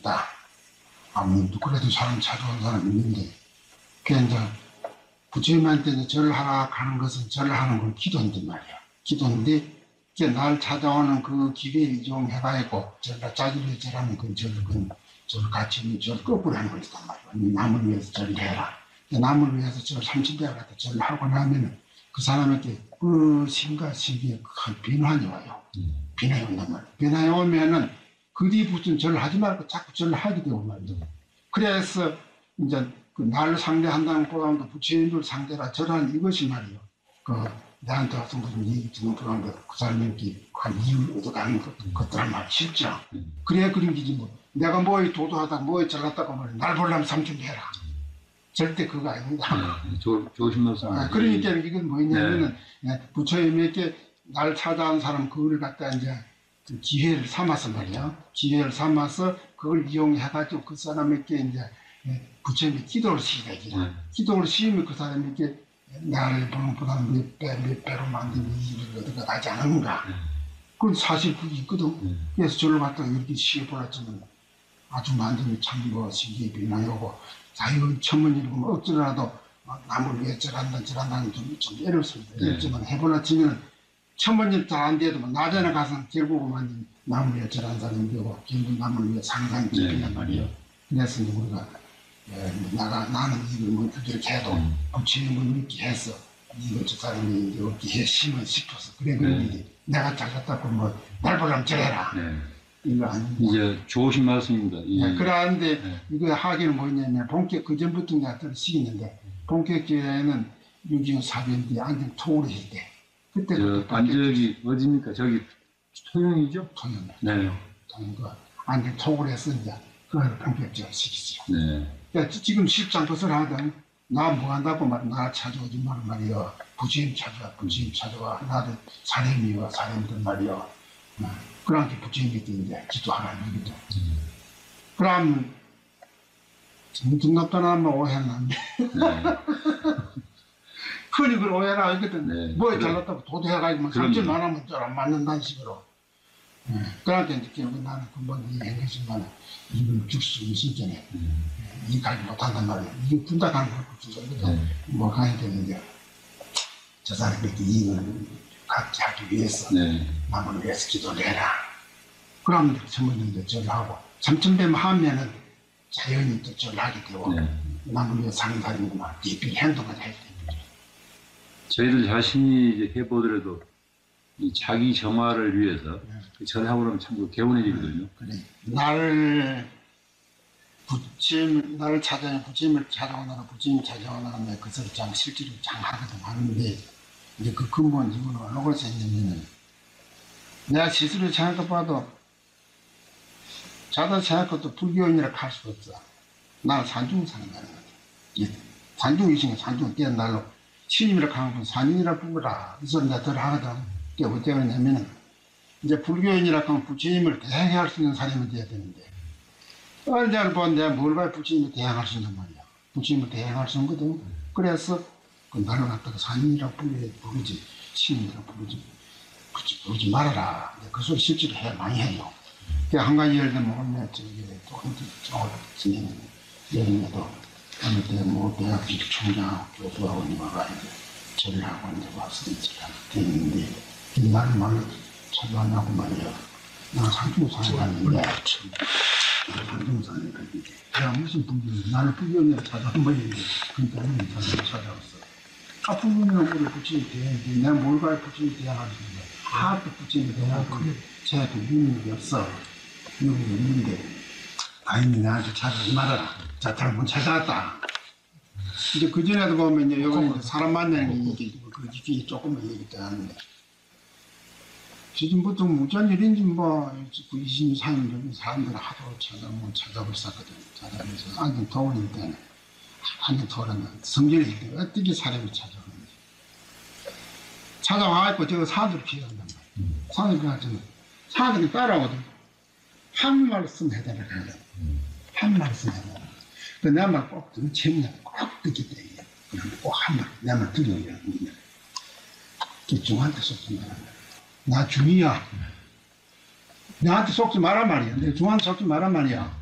있다. 아무도 그래도 사람 찾아온 사람이 있는데, 그게 이제 부처님한테 이제 절을 하라 하는 것은 절을 하는 건 기도인데 말이야. 기도인데, 이제 날 찾아오는 그 기회를 이용해가지고 절을 자기를 절하는 그 절을 같이 있는 절 거꾸로 하는 거있단 말이야. 남을 위해서 절을 해라. 남을 위해서 절 30대가 갖다 절을 하고 나면은 그 사람에게 그 신과 신비의 큰 변환이 와요. 변화이 온단 말이야. 변화이 오면은 그 뒤 무슨 절을 하지 말고 자꾸 절을 하게 되고 말이야. 그래서 이제 그 나를 상대한다는 고함도 부처님을 상대라 절하는 이것이 말이요. 그 나한테 와서 무슨 얘기 듣는 그런 그 사람에게 한 이유를 얻어가는 것들은 말 쉽죠. 그래야 그런 기지 뭐. 내가 뭐에 도도하다 뭐에 잘났다고 말해. 날 보려면 삼촌해라. 절대 그거 아닙니다. 조심해서. 그러니까 이건 뭐냐면은 부처님에게 날 찾아온 사람 그거를 갖다 이제 그 기회를 삼아서 말이야. 기회를 삼아서 그걸 이용해가지고 그 사람에게 이제 부처님이 기도를 시키다 이거야. 기도를 시키면 그 사람에게 나를 보다 몇 배로 만든 이익을 얻어가지 않은가. 그건 사실 그게 있거든. 그래서 저를 갖다가 이렇게 시해보았지만 아주 만들면 참 뭐 신기해 변화이 오고 자기가 천문이고 뭐 어쩌라도 남을 위해 절한다는 좀 어렵습니다. 어렵지만 해보나 치면은 천문일 잘 안 돼도 낮에나 가서 결국은 남을 위해 절한 사람이 되고 결국 남을 위해 상상이 되란 말이에요. 그래서 우리가 나는 이걸 뭐 그렇게 해도 부처님을 이렇게 해서 이걸 저 사람이 이렇게 해 심어 싶어서 그래 그런지 내가 잘났다고 뭐 날 보려면 절해라. 이거 아닙니다. 이제 좋으신 말씀입니다. 그런데 이거 하기는 뭐냐면 본격 그 전부터 내가 시키는데 본격 기회에는 유기용 사변 안경 통으로 할 때 그때부터 안적이 어디입니까? 저기 토영이죠? 토영. 네. 토영 그 안경 통으로 해서 이제 그걸 본격적으로 시키죠. 네. 그러니까 지금 십장 것을 하든 나 뭐 한다고 나 찾아오지 말이야. 부처님 찾아와. 나도 사람이요 사람들 말이야. 그러니까 부처님께 이제 기도하라는 얘기죠. 그럼 등록도 나면 오해는 안 돼. 흔히 그걸 오해를 하거든. 뭐에 잘났다고 도도해가지고 삼천 안 하면 잘 안 맞는다는 식으로. 그러니까 이제 결국 나는 금방 이해한 것이지만 이걸 줄 수 있으니까 이 가지 못한단 말이야. 이게 분다가는 걸 주소거든. 뭐 가야 되는데 저 사람에게 이익을 갖게 하기 위해서 남을 위해서 기도를 해라. 그러면 전문인들 절하고 삼천배만 하면은 자연히 또 절하게 되고 남을 위해 사는 사람이구만. 예필 행동을 해야 됩니다. 저희들 자신이 이제 해보더라도 이 자기 정화를 위해서 절하고 나면 참 개운해지거든요. 그래. 나를 부처님을 찾아오느라 부처님이 찾아오느라 그것을 참 실제로 참 하거든 하는데 이제 그 근본 이유는 어느 곳에 있냐면은 내가 스스로 생각해봐도 자다 생각해도 불교인이라 할 수 없어. 나는 산중을 사는 거야. 산중이시니까 산중을 떼는 날로 신임이라 하는 건 산인이라 부르라. 그래서 내가 덜 하거든. 그게 어떻게 그러냐면은 이제 불교인이라 하면 부처님을 대항할 수 있는 사람이 돼야 되는데 언제를 본 내가 뭘 봐야 부처님을 대항할 수 있는 말이야. 부처님을 대항할 수 있는 거거든. 그래서 그 나를 갖다가 산인이라 부르지 신임이라 부르지 말아라. 그 소리 실제로 많이 해요. 한 가지 예를 들면 오늘 저기 스님 여름에도 어느 때 뭐 대학 총장 교수하고 와가 절을 하고 이제 와서 이제 됐는데 나를 말로 찾아왔냐고 말이야. 나 상중산에 갔는데 상중산에 갔는데 내가 무슨 분이 나를 불교인으로 찾아온 거지. 그러니까 우리 찾아왔어. 불교인은 우리 부처님 대행인데 내가 뭘 가야 부처님 대행할 수 있는데 하도 부처님 대행하고 제가 그 유명이 없어. 유명이 없는데 다행히 나한테 찾아오지 말아라. 자, 잘못 찾아왔다. 이제 그전에도 보면 이제 여기 사람 만나는 게 이게 조금만 얘기 때 하는데 지금부터 무전 일인지 뭐 20, 30년 전에 사람들은 하도 찾아보고 있었거든. 찾아보면서 안경 토원일 때는 안경 토원은 성질일 때 어떻게 사람이 찾아오는지 찾아와갖고 저거 사람들을 피해간단 말이야. 사람들이 피해가지고 사람들이 따라오거든. 한 말씀 해달라 그래. 한 말씀 해달라. 그 내 말 꼭 듣는 재미나 꼭 듣기 때문에 꼭 한 말 내 말 들려야 중한테 속지 말아. 나 중이야. 나한테 속지 말란 말이야. 내 중한테 속지 말란 말이야.